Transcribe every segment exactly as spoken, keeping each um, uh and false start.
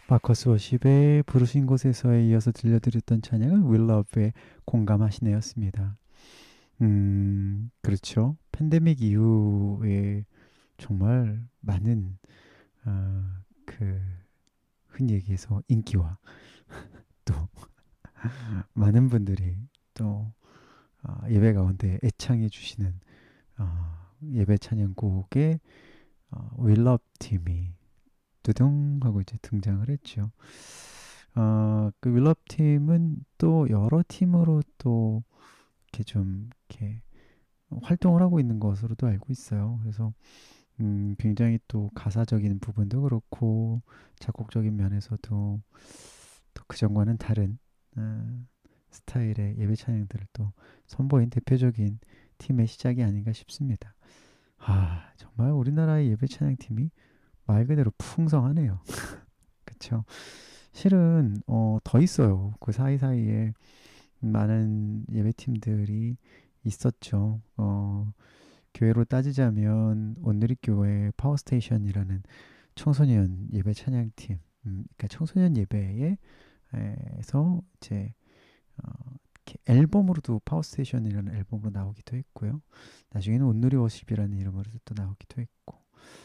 마커스 워십의 부르신 곳에서에 이어서 들려드렸던 찬양은 Will Love의 공감하시네였습니다. 음, 그렇죠. 팬데믹 이후에 정말 많은 어, 그 흔히 얘기해서 인기와 또 많은 분들이 또 어, 예배 가운데 애창해 주시는 어, 예배 찬양곡에 어, Will Love 팀이 두둥 하고 이제 등장을 했죠. 어, 그 윌럽 팀은 또 여러 팀으로 또 이렇게 좀 이렇게 활동을 하고 있는 것으로도 알고 있어요. 그래서 음, 굉장히 또 가사적인 부분도 그렇고 작곡적인 면에서도 또 그전과는 다른 어, 스타일의 예배 찬양들을 또 선보인 대표적인 팀의 시작이 아닌가 싶습니다. 아, 정말 우리나라의 예배 찬양 팀이 말 그대로 풍성하네요. 그쵸? 실은 어, 더 있어요. 그 사이사이에 많은 예배팀들이 있었죠. 어, 교회로 따지자면 온누리교회 파워스테이션이라는 청소년 예배 찬양팀, 음, 그러니까 청소년 예배에 에서 이제 어, 이렇게 앨범으로도 파워스테이션이라는 앨범으로 나오기도 했고요. 나중에는 온누리 워십이라는 이름으로 또 나오기도 했고,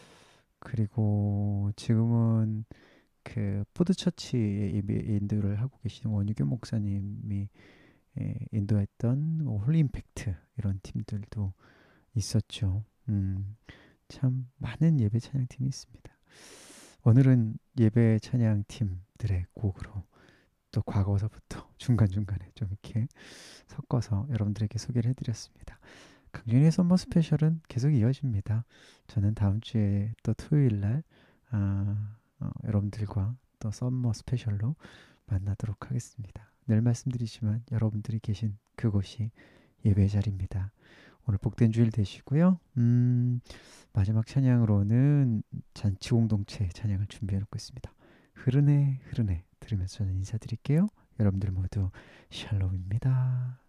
그리고 지금은 그 푸드처치의 예배 인도를 하고 계시는 원유교 목사님이 예, 인도했던 뭐 홀리 임팩트 이런 팀들도 있었죠. 음, 참 많은 예배 찬양 팀이 있습니다. 오늘은 예배 찬양 팀들의 곡으로 또 과거서부터 중간중간에 좀 이렇게 섞어서 여러분들에게 소개를 해드렸습니다. 강준의 썸머 스페셜은 계속 이어집니다. 저는 다음 주에 또 토요일 날 아, 어, 여러분들과 또 썸머 스페셜로 만나도록 하겠습니다. 늘 말씀드리지만 여러분들이 계신 그곳이 예배 자리입니다. 오늘 복된 주일 되시고요. 음, 마지막 찬양으로는 잔치 공동체 찬양을 준비해 놓고 있습니다. 흐르네 흐르네 들으면서 저는 인사드릴게요. 여러분들 모두 샬롬입니다.